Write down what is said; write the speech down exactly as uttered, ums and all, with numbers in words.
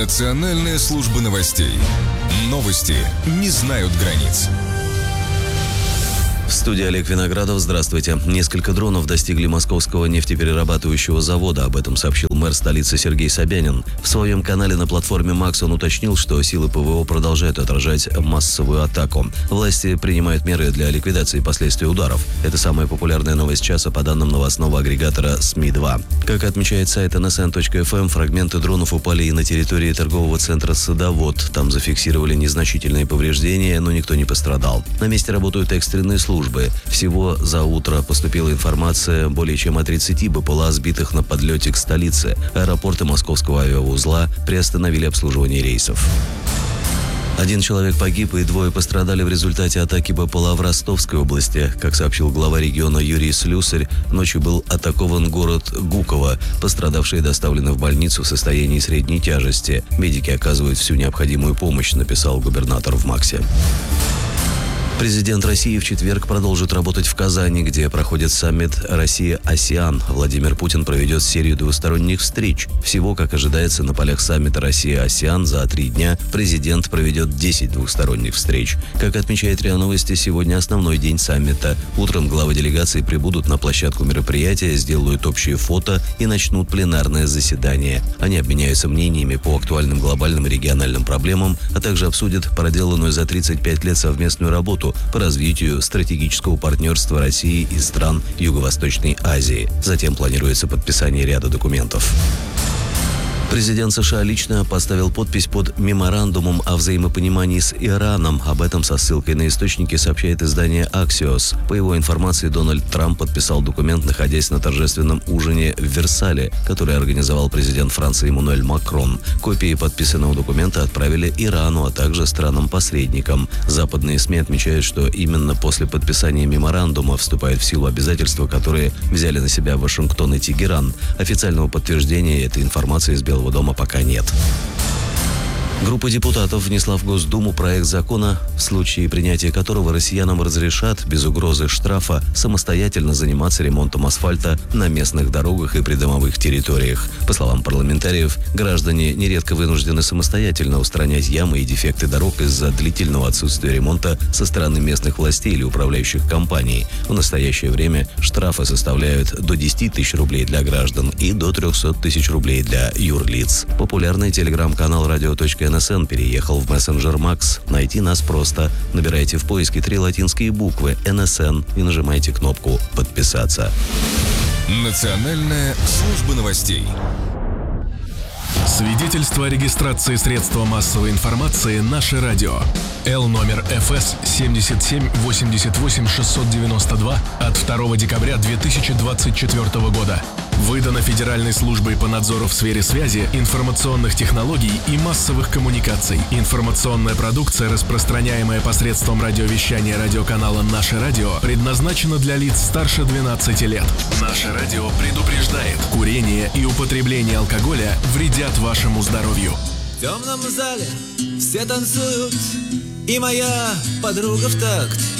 Национальная служба новостей. Новости не знают границ. В студии Олег Виноградов. Здравствуйте. Несколько дронов достигли московского нефтеперерабатывающего завода. Об этом сообщил мэр столицы Сергей Собянин. В своем канале на платформе Макс он уточнил, что силы ПВО продолжают отражать массовую атаку. Власти принимают меры для ликвидации последствий ударов. Это самая популярная новость часа по данным новостного агрегатора СМИ два. Как отмечает сайт эн эс эн точка эф эм, фрагменты дронов упали и на территории торгового центра «Садовод». Там зафиксировали незначительные повреждения, но никто не пострадал. На месте работают экстренные службы. Всего за утро поступила информация более чем о тридцати БПЛА, сбитых на подлете к столице. Аэропорты московского авиаузла приостановили обслуживание рейсов. Один человек погиб и двое пострадали в результате атаки БПЛА в Ростовской области. Как сообщил глава региона Юрий Слюсарь, ночью был атакован город Гуково. Пострадавшие доставлены в больницу в состоянии средней тяжести. Медики оказывают всю необходимую помощь, написал губернатор в Максе. Президент России в четверг продолжит работать в Казани, где проходит саммит «Россия-АСЕАН». Владимир Путин проведет серию двусторонних встреч. Всего, как ожидается, на полях саммита «Россия-АСЕАН» за три дня президент проведет десять двусторонних встреч. Как отмечает РИА Новости, сегодня основной день саммита. Утром главы делегации прибудут на площадку мероприятия, сделают общие фото и начнут пленарное заседание. Они обменяются мнениями по актуальным глобальным и региональным проблемам, а также обсудят проделанную за тридцать пять лет совместную работу по развитию стратегического партнерства России и стран Юго-Восточной Азии. Затем планируется подписание ряда документов. Президент США лично поставил подпись под меморандумом о взаимопонимании с Ираном. Об этом со ссылкой на источники сообщает издание Axios. По его информации, Дональд Трамп подписал документ, находясь на торжественном ужине в Версале, который организовал президент Франции Эммануэль Макрон. Копии подписанного документа отправили Ирану, а также странам-посредникам. Западные СМИ отмечают, что именно после подписания меморандума вступают в силу обязательства, которые взяли на себя Вашингтон и Тегеран. Официального подтверждения этой информации из Белого дома пока нет. Группа депутатов внесла в Госдуму проект закона, в случае принятия которого россиянам разрешат без угрозы штрафа самостоятельно заниматься ремонтом асфальта на местных дорогах и придомовых территориях. По словам парламентариев, граждане нередко вынуждены самостоятельно устранять ямы и дефекты дорог из-за длительного отсутствия ремонта со стороны местных властей или управляющих компаний. В настоящее время штрафы составляют до десяти тысяч рублей для граждан и до трехсот тысяч рублей для юрлиц. Популярный телеграм-канал радио точка эн эс эн переехал в мессенджер Макс. Найти нас просто. Набирайте в поиске три латинские буквы эн эс эн и нажимайте кнопку «Подписаться». Национальная служба новостей. Свидетельство о регистрации средства массовой информации «Наше радио». Л номер эф эс семьдесят семь восемьдесят восемь шестьсот девяносто два от второго декабря две тысячи двадцать четвёртого года. Выдано Федеральной службой по надзору в сфере связи, информационных технологий и массовых коммуникаций. Информационная продукция, распространяемая посредством радиовещания радиоканала «Наше радио», предназначена для лиц старше двенадцати лет. «Наше радио» предупреждает: курение и употребление алкоголя вредят вашему здоровью. В темном зале все танцуют, и моя подруга в такт